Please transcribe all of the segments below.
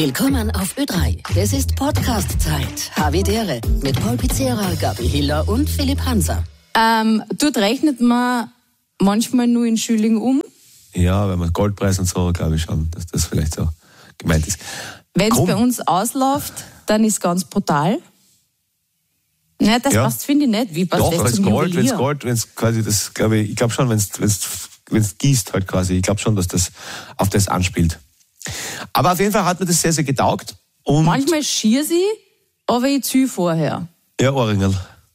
Willkommen auf Ö3. Das ist Podcast-Zeit. Havidere mit Paul Pizzera, Gabi Hiller und Philipp Hanser. Dort rechnet man manchmal nur in Schilling um. Ja, wenn man Goldpreis und so, glaube ich schon, dass das vielleicht so gemeint ist. Wenn es bei uns ausläuft, dann ist es ganz brutal. Nein, das passt, finde ich nicht. Wie passt doch, das zum Gold, Juwelier? wenn es quasi das, glaube ich glaube schon, wenn es gießt halt quasi, ich glaube schon, dass das auf das anspielt. Aber auf jeden Fall hat mir das sehr, sehr getaugt. Und Manchmal schier sie, aber ich ziehe vorher. ja, Ohrringel.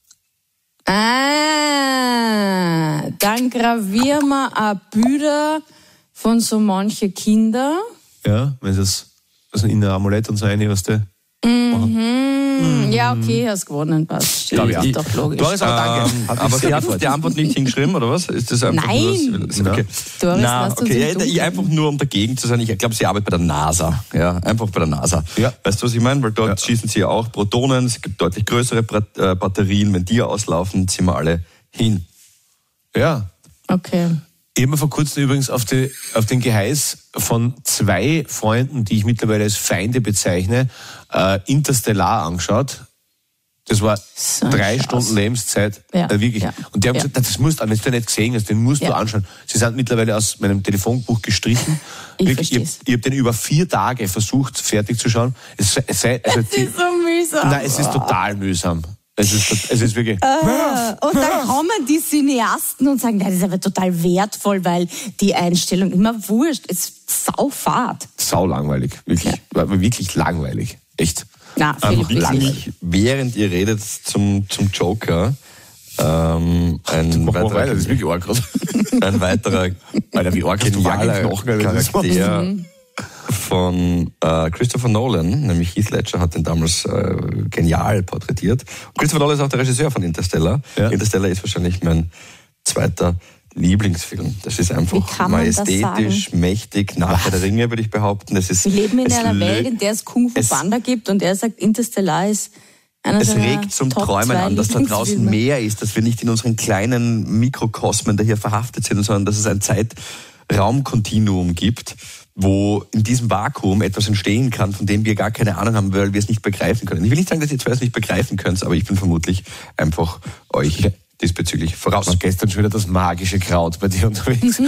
Dann gravieren wir auch Bilder von so manchen Kindern. Ja, wenn das also in der Amulett und so eine, was du. Ja, okay, hast gewonnen, passt. Glaub ich auch. Ist doch logisch. Doris, aber danke. Aber sie hat die Antwort nicht hingeschrieben, oder was? Ist das einfach Nein. Nur das, okay. Doris, Na, lass uns okay. im Ich einfach nur, um dagegen zu sein, ich glaube, sie arbeitet bei der NASA. Ja, einfach bei der NASA. Ja. Weißt du, was ich meine? Weil dort schießen sie ja auch Protonen, es gibt deutlich größere Batterien. Wenn die auslaufen, ziehen wir alle hin. Ja. Okay. Immer vor kurzem übrigens auf den Geheiß von 2 Freunden, die ich mittlerweile als Feinde bezeichne, Interstellar angeschaut. Das war So 3 Stunden Lebenszeit. Ja. Wirklich. Ja. Und die haben gesagt, das musst du, wenn du nicht gesehen hast, den musst du anschauen. Sie sind mittlerweile aus meinem Telefonbuch gestrichen. Ich Wirklich, versteh's. ich habe den über 4 Tage versucht, fertig zu schauen. Es ist so mühsam. Nein, es ist total mühsam. Es ist wirklich. Und dann kommen die Cineasten und sagen, nein, das ist aber total wertvoll, weil die Einstellung immer wurscht. Es ist saufad. Sau langweilig. Wirklich. War wirklich langweilig. Echt. Na, Philipp, Wirklich, während ihr redet zum Joker, ein weiterer, das ist wirklich arg gerade. ein weiterer Alter, wie arg hast du genialer Knochen, das Charakter von Christopher Nolan, nämlich Heath Ledger hat den damals genial porträtiert. Und Christopher Nolan ist auch der Regisseur von Interstellar. Ja. Interstellar ist wahrscheinlich mein zweiter Lieblingsfilm. Das ist Wie einfach kann man das majestätisch, mächtig, nach der Ringe, würde ich behaupten. Das ist, Wir leben in es einer Welt, in der es Kung Fu es- Panda gibt und er sagt, Interstellar ist einer Es seiner regt zum Top Träumen 2 an, dass da draußen Lieblingsfilme. mehr ist, dass wir nicht in unseren kleinen Mikrokosmen da hier verhaftet sind, sondern dass es ein Zeitraumkontinuum gibt, wo in diesem Vakuum etwas entstehen kann, von dem wir gar keine Ahnung haben, weil wir es nicht begreifen können. Ich will nicht sagen, dass ihr zwei es nicht begreifen könnt, aber ich bin vermutlich einfach euch diesbezüglich voraus. War gestern schon wieder das magische Kraut bei dir unterwegs.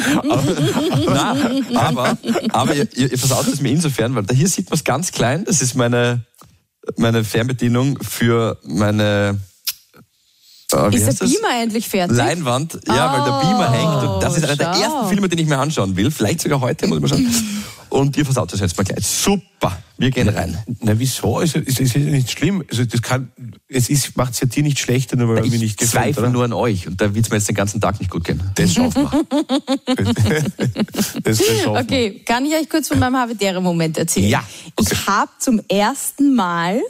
Aber ihr versaut es mir insofern, weil da hier sieht man es ganz klein, das ist meine Fernbedienung für meine Ist der Beamer endlich fertig? Leinwand, ja, weil der Beamer hängt. Und das ist einer der schau. ersten Filme, den ich mir anschauen will. Vielleicht sogar heute, muss ich mal schauen. Und ihr versaut das jetzt mal gleich. Super, wir gehen rein. Na, wieso? Es ist ja nicht schlimm. Also macht es ja dir nicht schlechter, nur weil er mir Ich nicht gefällt, zweifle oder? nur an euch. Und da wird es mir jetzt den ganzen Tag nicht gut gehen. Das schaffen wir. das schaffen wir. Okay, kann ich euch kurz von meinem Havidere-Moment erzählen? Ja, okay. Ich habe zum ersten Mal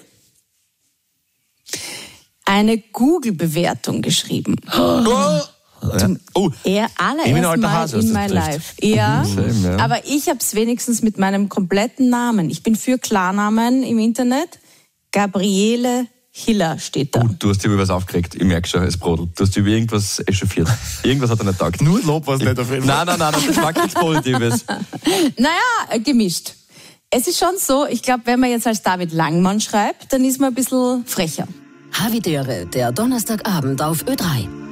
eine Google-Bewertung geschrieben. Zum allerersten alter Mal Hase, was in das my betrifft. life. Ja, Same, ja. aber ich habe es wenigstens mit meinem kompletten Namen. Ich bin für Klarnamen im Internet. Gabriele Hiller steht da. Du hast dich über was aufgeregt. Ich merke schon, es brodelt. Du hast dich über irgendwas echauffiert. Irgendwas hat er nicht taugt. Nur Lob war es nicht auf jeden Fall. Nein, das mag nichts Positives. Naja, gemischt. Es ist schon so, ich glaube, wenn man jetzt als David Langmann schreibt, dann ist man ein bisschen frecher. Havidere, der Donnerstagabend auf Ö3.